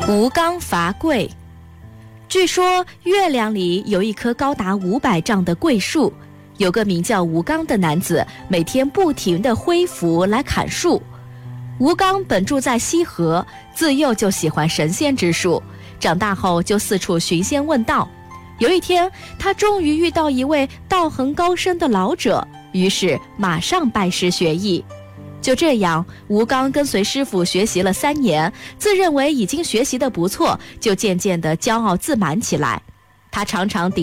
吴刚伐桂。据说月亮里有一棵高达500丈的桂树，有个名叫吴刚的男子，每天不停地挥斧来砍树。吴刚本住在西河，自幼就喜欢神仙之术，长大后就四处寻仙问道。有一天，他终于遇到一位道行高深的老者，于是马上拜师学艺。就这样，吴刚跟随师傅学习了3年，自认为已经学习得不错，就渐渐地骄傲自满起来。他常常